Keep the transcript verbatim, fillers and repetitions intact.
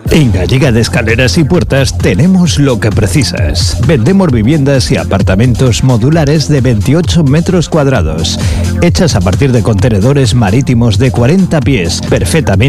En Gallega de Escaleras y Puertas tenemos lo que precisas. Vendemos viviendas y apartamentos modulares de veintiocho metros cuadrados, hechas a partir de contenedores marítimos de cuarenta pies, perfectamente